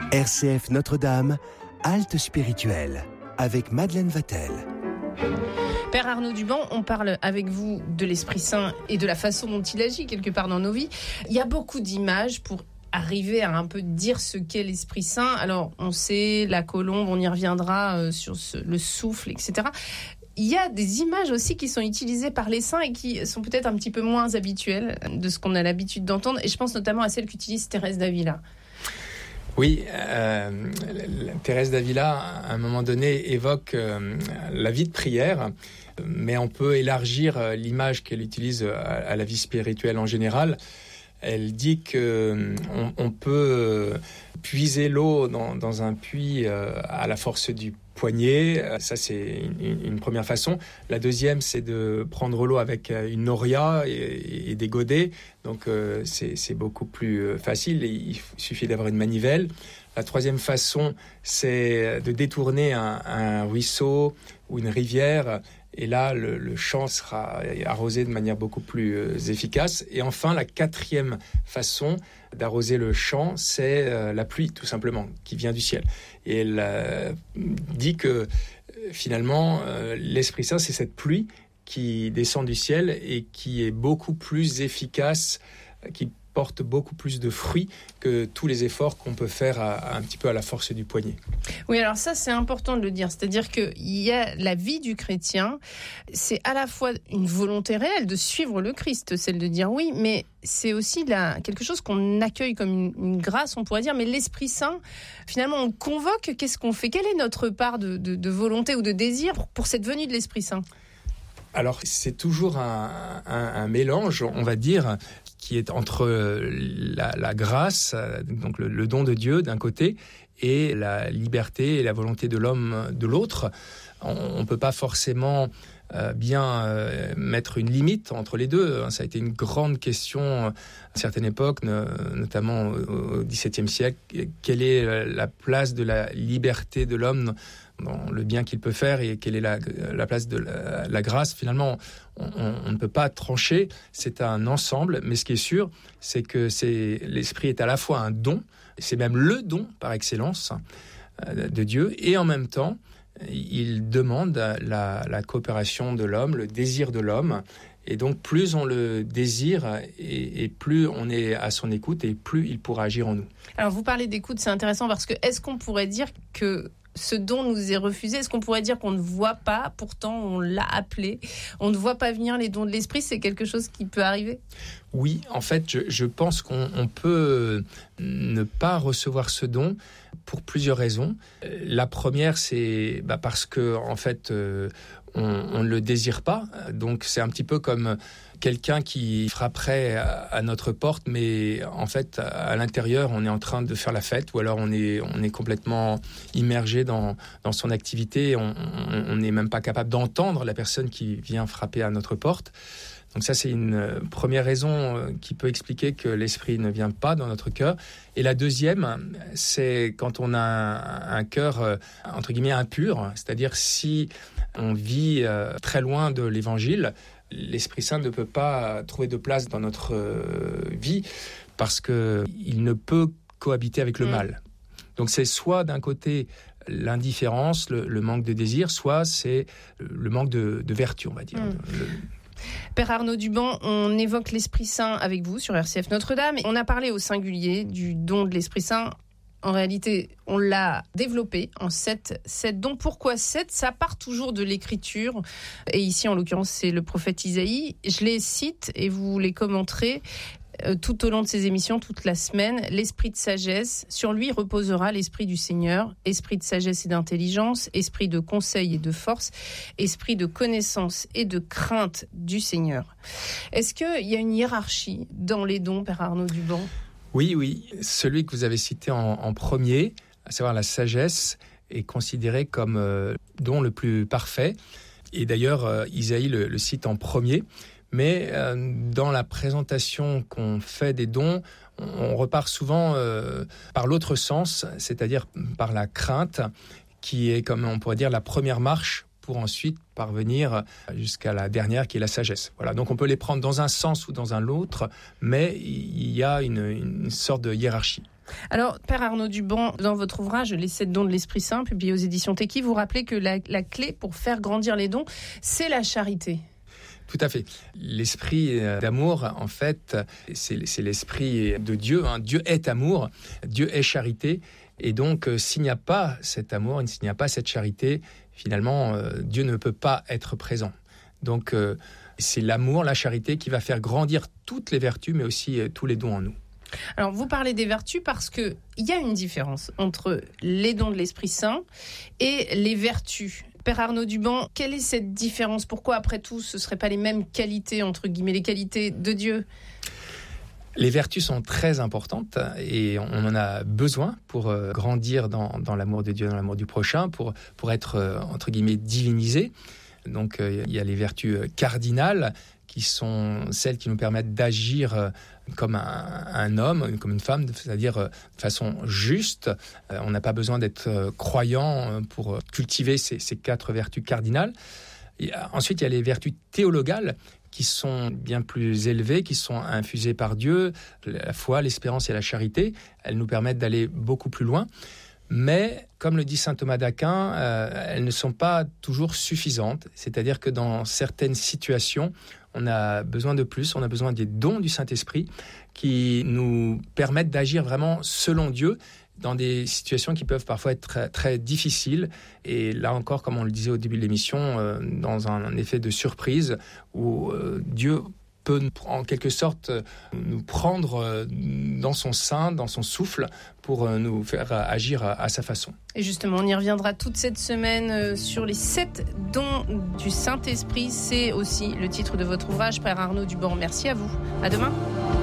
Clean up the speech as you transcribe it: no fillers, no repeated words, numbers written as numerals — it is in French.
RCF Notre-Dame, halte spirituelle, avec Madeleine Vatel. Père Arnaud Duban, on parle avec vous de l'Esprit Saint et de la façon dont il agit quelque part dans nos vies. Il y a beaucoup d'images pour arriver à un peu dire ce qu'est l'Esprit Saint. Alors, on sait, la colombe, on y reviendra sur le souffle, etc. Il y a des images aussi qui sont utilisées par les saints et qui sont peut-être un petit peu moins habituelles de ce qu'on a l'habitude d'entendre. Et je pense notamment à celle qu'utilise Thérèse d'Avila. Oui, Thérèse d'Avila, à un moment donné, évoque la vie de prière, mais on peut élargir l'image qu'elle utilise à la vie spirituelle en général. Elle dit qu'on peut puiser l'eau dans un puits à la force du poignet. Ça, c'est une première façon. La deuxième, c'est de prendre l'eau avec une noria et des godets. Donc, c'est beaucoup plus facile. Il suffit d'avoir une manivelle. La troisième façon, c'est de détourner un ruisseau ou une rivière. Et là, le champ sera arrosé de manière beaucoup plus efficace. Et enfin, la quatrième façon d'arroser le champ, c'est la pluie, tout simplement, qui vient du ciel. Et elle dit que finalement, l'Esprit Saint, c'est cette pluie qui descend du ciel et qui est beaucoup plus efficace, qui porte beaucoup plus de fruits que tous les efforts qu'on peut faire un petit peu à la force du poignet. Oui, alors ça, c'est important de le dire. C'est-à-dire qu'il y a la vie du chrétien, c'est à la fois une volonté réelle de suivre le Christ, celle de dire oui, mais c'est aussi quelque chose qu'on accueille comme une grâce, on pourrait dire, mais l'Esprit Saint, finalement, on le convoque, qu'est-ce qu'on fait ? Quelle est notre part de volonté ou de désir pour cette venue de l'Esprit Saint ? Alors, c'est toujours un mélange, on va dire, qui est entre la grâce, donc le don de Dieu d'un côté, et la liberté et la volonté de l'homme de l'autre. On ne peut pas forcément mettre une limite entre les deux. Ça a été une grande question à certaines époques, notamment au XVIIe siècle. Quelle est la place de la liberté de l'homme dans le bien qu'il peut faire et quelle est la place de la grâce? Finalement, on ne peut pas trancher, c'est un ensemble, mais ce qui est sûr, c'est que l'esprit est à la fois un don, c'est même le don par excellence de Dieu, et en même temps, il demande la coopération de l'homme, le désir de l'homme, et donc plus on le désire et plus on est à son écoute et plus il pourra agir en nous. Alors vous parlez d'écoute, c'est intéressant parce que est-ce qu'on pourrait dire que ce don nous est refusé? Est-ce qu'on pourrait dire qu'on ne voit pas, pourtant on l'a appelé, on ne voit pas venir les dons de l'esprit? C'est quelque chose qui peut arriver? Oui, en fait, je pense qu'on peut ne pas recevoir ce don pour plusieurs raisons. La première, c'est parce que en fait, on ne le désire pas. Donc c'est un petit peu comme quelqu'un qui frapperait à notre porte, mais en fait, à l'intérieur, on est en train de faire la fête, ou alors on est complètement immergé dans son activité. On n'est même pas capable d'entendre la personne qui vient frapper à notre porte. Donc ça, c'est une première raison qui peut expliquer que l'esprit ne vient pas dans notre cœur. Et la deuxième, c'est quand on a un cœur, entre guillemets, impur. C'est-à-dire si on vit très loin de l'évangile, l'Esprit Saint ne peut pas trouver de place dans notre vie parce qu'il ne peut cohabiter avec le mal. Donc c'est soit d'un côté l'indifférence, le manque de désir, soit c'est le manque de vertu, on va dire. Père Arnaud Duban, on évoque l'Esprit Saint avec vous sur RCF Notre-Dame. On a parlé au singulier du don de l'Esprit Saint. En réalité, on l'a développé en 7 dons. Pourquoi 7? Ça part toujours de l'Écriture. Et ici, en l'occurrence, c'est le prophète Isaïe. Je les cite et vous les commenterez tout au long de ces émissions, toute la semaine. L'esprit de sagesse, sur lui reposera l'esprit du Seigneur. Esprit de sagesse et d'intelligence, esprit de conseil et de force, esprit de connaissance et de crainte du Seigneur. Est-ce qu'il y a une hiérarchie dans les dons, Père Arnaud Duban? Oui. Celui que vous avez cité en premier, à savoir la sagesse, est considéré comme don le plus parfait. Et d'ailleurs, Isaïe le cite en premier. Mais dans la présentation qu'on fait des dons, on repart souvent par l'autre sens, c'est-à-dire par la crainte, qui est, comme on pourrait dire, la première marche pour ensuite parvenir jusqu'à la dernière, qui est la sagesse. Voilà. Donc on peut les prendre dans un sens ou dans un autre, mais il y a une sorte de hiérarchie. Alors, Père Arnaud Duban, dans votre ouvrage « Les 7 dons de l'Esprit Saint », publié aux éditions Téqui, vous rappelez que la clé pour faire grandir les dons, c'est la charité. Tout à fait. L'esprit d'amour, en fait, c'est l'esprit de Dieu. Dieu est amour, Dieu est charité. Et donc, s'il n'y a pas cet amour, s'il n'y a pas cette charité, finalement, Dieu ne peut pas être présent. Donc, c'est l'amour, la charité qui va faire grandir toutes les vertus, mais aussi tous les dons en nous. Alors, vous parlez des vertus parce qu'il y a une différence entre les dons de l'Esprit Saint et les vertus. Père Arnaud Duban, quelle est cette différence ? Pourquoi, après tout, ce ne seraient pas les mêmes qualités, entre guillemets, les qualités de Dieu ? Les vertus sont très importantes et on en a besoin pour grandir dans l'amour de Dieu, dans l'amour du prochain, pour être, entre guillemets, divinisé. Donc, il y a les vertus cardinales qui sont celles qui nous permettent d'agir comme un homme, comme une femme, c'est-à-dire de façon juste. On n'a pas besoin d'être croyant pour cultiver ces 4 vertus cardinales. Et ensuite, il y a les vertus théologales qui sont bien plus élevées, qui sont infusées par Dieu. La foi, l'espérance et la charité, elles nous permettent d'aller beaucoup plus loin. Mais, comme le dit saint Thomas d'Aquin, elles ne sont pas toujours suffisantes. C'est-à-dire que dans certaines situations, on a besoin de plus, on a besoin des dons du Saint-Esprit qui nous permettent d'agir vraiment selon Dieu dans des situations qui peuvent parfois être très, très difficiles. Et là encore, comme on le disait au début de l'émission, dans un effet de surprise où Dieu peut en quelque sorte nous prendre dans son sein, dans son souffle, pour nous faire agir à sa façon. Et justement, on y reviendra toute cette semaine sur les 7 dons du Saint-Esprit. C'est aussi le titre de votre ouvrage, Père Arnaud Duban. Merci à vous. À demain.